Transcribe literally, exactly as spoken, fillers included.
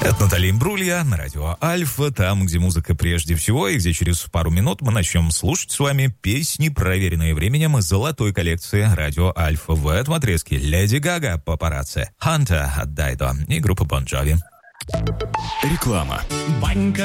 Это Наталья Имбрулья на радио Альфа, там, где музыка прежде всего, и где через пару минут мы начнем слушать с вами песни, проверенные временем из золотой коллекции радио Альфа. В этом отрезке Леди Гага, Папарацци, Хантер от Дайдо и группа Бон Джови. Реклама. Банька